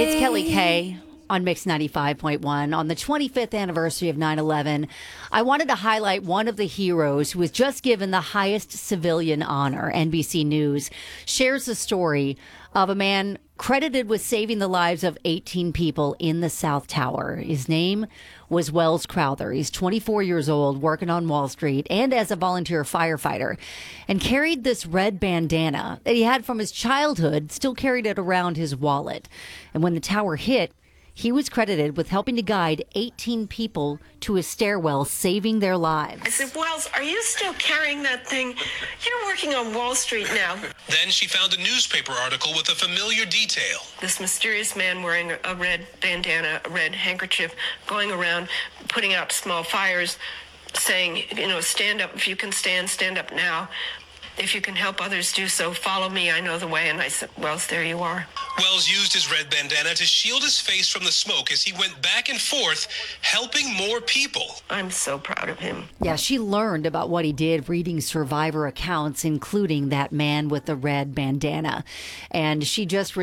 It's Kelly Kay on Mix 95.1. On the 25th anniversary of 9/11, I wanted to highlight one of the heroes who was just given the highest civilian honor. NBC News shares the story of a man credited with saving the lives of 18 people in the South Tower. His name was Welles Crowther. He's 24 years old, working on Wall Street and as a volunteer firefighter, and carried this red bandana that he had from his childhood, still carried it around his wallet. And when the tower hit, he was credited with helping to guide 18 people to a stairwell, saving their lives. I said, Welles, are you still carrying that thing? You're working on Wall Street now. Then she found a newspaper article with a familiar detail. This mysterious man wearing a red bandana, a red handkerchief, going around putting out small fires, saying, stand up. If you can stand up now. If you can help others do so, follow me. I know the way. And I said, Welles, there you are. Welles used his red bandana to shield his face from the smoke as he went back and forth, helping more people. I'm so proud of him. Yeah, she learned about what he did reading survivor accounts, including that man with the red bandana. And she just